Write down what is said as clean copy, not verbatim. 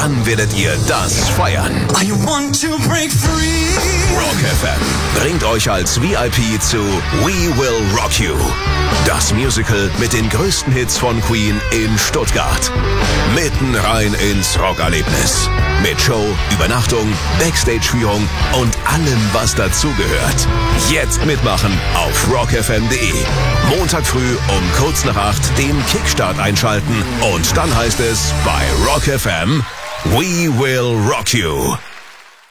dann werdet ihr das feiern. I want to break free. Rock FM bringt euch als VIP zu We Will Rock You. Das Musical mit den größten Hits von Queen in Stuttgart. Mitten rein ins Rockerlebnis. Mit Show, Übernachtung, Backstage-Führung und allem, was dazugehört. Jetzt mitmachen auf rockfm.de. Montag früh um kurz nach 8 den Kickstart einschalten und dann heißt es bei Rock FM, We Will Rock You.